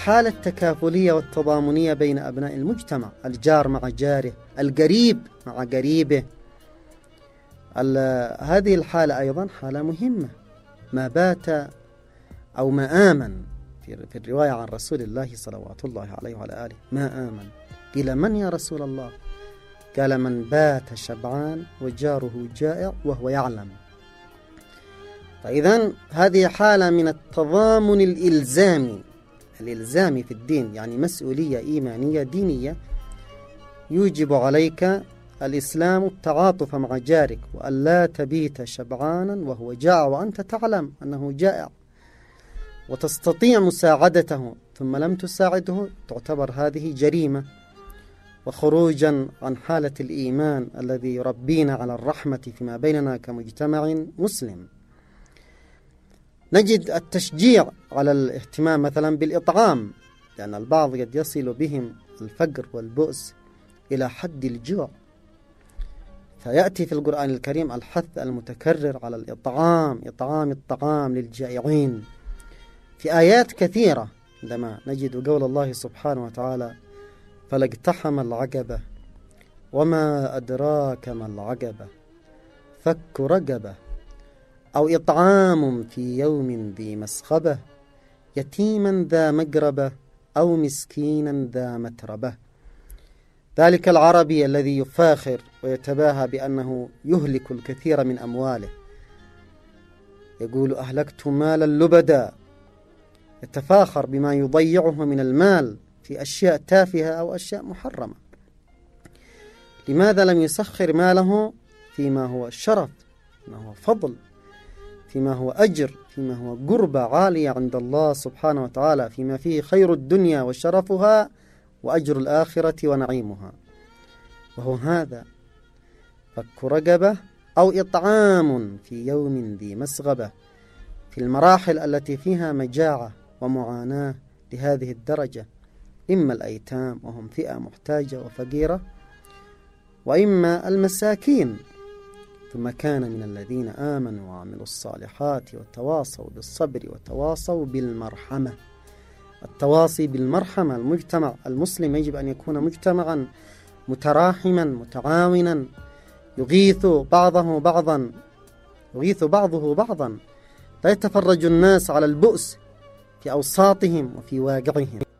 الحالة التكافلية والتضامنية بين أبناء المجتمع، الجار مع جاره، القريب مع قريبه. هذه الحالة أيضا حالة مهمة. ما بات أو ما آمن في الرواية عن رسول الله صلوات الله عليه وعلى آله، ما آمن. قيل من يا رسول الله؟ قال من بات شبعان وجاره جائع وهو يعلم. فإذن هذه حالة من التضامن الإلزامي في الدين، يعني مسؤولية إيمانية دينية يوجب عليك الإسلام التعاطف مع جارك، وأن لا تبيت شبعانا وهو جائع وأنت تعلم أنه جائع وتستطيع مساعدته ثم لم تساعده، تعتبر هذه جريمة وخروجا عن حالة الإيمان الذي يربينا على الرحمة فيما بيننا كمجتمع مسلم. نجد التشجيع على الاهتمام مثلا بالإطعام، لأن البعض قد يصل بهم الفقر والبؤس إلى حد الجوع، فيأتي في القرآن الكريم الحث المتكرر على إطعام الطعام للجائعين في آيات كثيرة. عندما نجد قول الله سبحانه وتعالى فلاقتحم العقبة وما أدراك ما العقبة فك رقبة أو إطعام في يوم ذي مسغبة يتيما ذا مقربة أو مسكينا ذا متربة. ذلك العربي الذي يفاخر ويتباهى بأنه يهلك الكثير من أمواله، يقول أهلكت مالا لبدا، يتفاخر بما يضيعه من المال في أشياء تافهة أو أشياء محرمة. لماذا لم يسخر ماله فيما هو شرف، فيما هو فضل، فيما هو أجر، فيما هو قربة عالية عند الله سبحانه وتعالى، فيما فيه خير الدنيا وشرفها وأجر الآخرة ونعيمها؟ وهو هذا فك رقبة أو إطعام في يوم ذي مسغبة، في المراحل التي فيها مجاعة ومعاناة لهذه الدرجة، إما الأيتام وهم فئة محتاجة وفقيرة، وإما المساكين. ثم كان من الذين آمنوا وعملوا الصالحات وتواصوا بالصبر وتواصوا بالمرحمة. التواصي بالمرحمة، المجتمع المسلم يجب أن يكون مجتمعا متراحما متعاونا، يغيث بعضه بعضا، لا يتفرج الناس على البؤس في أوساطهم وفي واقعهم.